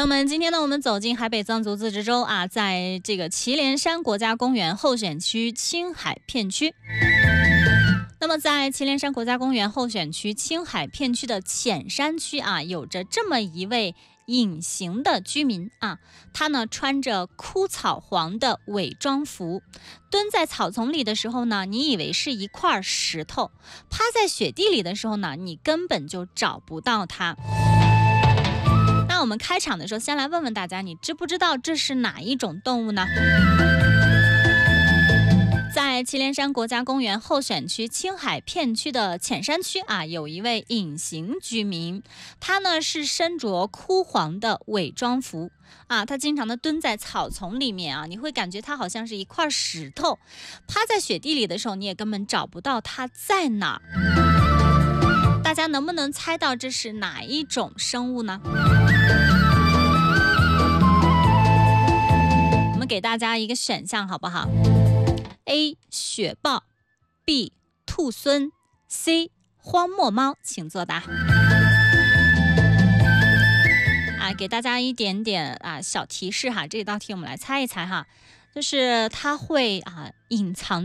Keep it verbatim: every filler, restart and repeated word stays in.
友们，今天呢，我们走进海北藏族自治州啊，在这个祁连山国家公园候选区青海片区。那么在祁连山国家公园候选区青海片区的浅山区啊，有着这么一位隐形的居民啊，他呢穿着枯草黄的伪装服，蹲在草丛里的时候呢，你以为是一块石头；趴在雪地里的时候呢，你根本就找不到他。那我们开场的时候，先来问问大家，你知不知道这是哪一种动物呢？在祁连山国家公园候选区青海片区的浅山区啊，有一位隐形居民，他呢是身着枯黄的伪装服啊，他经常的蹲在草丛里面啊，你会感觉他好像是一块石头，趴在雪地里的时候，你也根本找不到他在哪儿。大家能不能猜到这是哪一种生物呢？我们给大家一个选项好不好？ A 雪豹 B 兔狲 C 荒漠猫，请作答。啊，给大家一点点啊小提示哈，这道题我们来猜一猜哈，就是它会啊隐藏